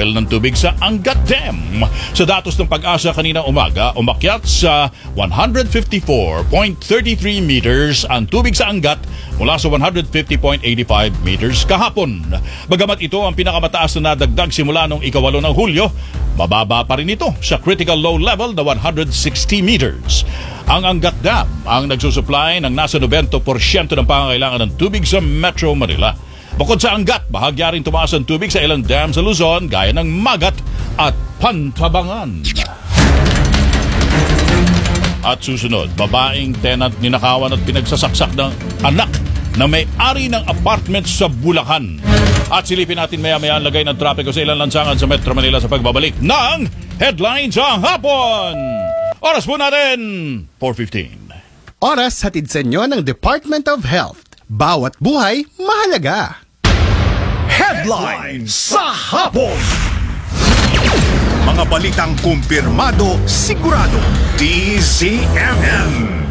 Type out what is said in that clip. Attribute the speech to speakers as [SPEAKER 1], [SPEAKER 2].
[SPEAKER 1] level ng tubig sa Angat Dam. Sa datos ng Pag-asa kanina umaga, umakyat sa 154.33 meters ang tubig sa Angat mula sa 150.85 meters kahapon. Bagamat ito ang pinakamataas na nadagdag simula noong ika-8 ng Hulyo, mababa pa rin ito sa critical low level na 160 meters. Ang Angat Dam ang nagsusupply ng nasa 90% ng pangangailangan ng tubig sa Metro Manila. Bukod sa Angat, bahagya rin tumaas ang tubig sa ilang dam sa Luzon gaya ng Magat at Pantabangan. At susunod, babaeng tenant ninakawan at pinagsasaksak ng anak na may-ari ng apartment sa Bulacan. At silipin natin maya-maya ang lagay ng trapiko sa ilang lansangan sa Metro Manila sa pagbabalik ng Headlines sa Hapon. Oras po natin, 4:15.
[SPEAKER 2] Oras hatid sa inyo ng Department of Health. Bawat buhay, mahalaga.
[SPEAKER 3] Headlines sa hapon. Mga balitang kumpirmado, sigurado. DZMM.